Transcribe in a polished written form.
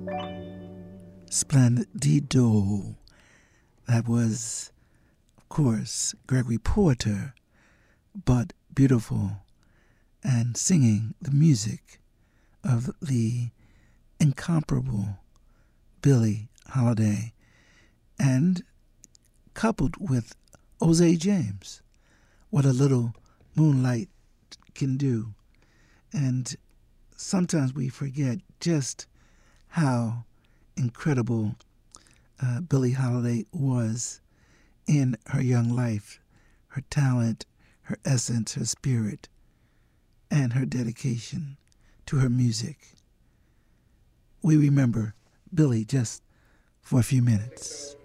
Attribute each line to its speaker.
Speaker 1: Splendido. That was, of course, Gregory Porter, but beautiful and singing the music of the incomparable Billie Holiday, and coupled with Jose James. What a little moonlight can do. And sometimes we forget just how incredible Billie Holiday was in her young life, her talent, her essence, her spirit, and her dedication to her music. We remember Billie just for a few minutes.